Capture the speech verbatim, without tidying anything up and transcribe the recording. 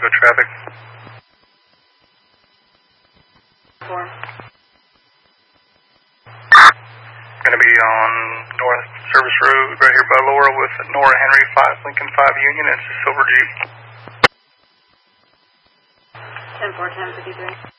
Chicago traffic. Four. Going to be on North Service Road right here by Laura with Nora Henry five, Lincoln five Union. It's a silver Jeep. ten four, ten fifty-three.